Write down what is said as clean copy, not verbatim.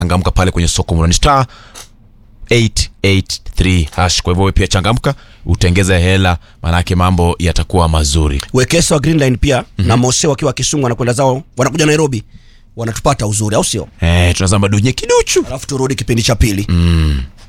changamka pale kwenye soko murwa. Ni star 883 hash. Kwa hivyo wewe pia changamka, utengeza hela, manake mambo yatakuwa mazuri. Wekesa wa Green Line pia na Mose wakiwa Kisumu wanakwenda zao, wanakuja Nairobi, wanatupata uzuri au sio? Tunazama dunye kiduchu alafu turudi kipindi cha pili.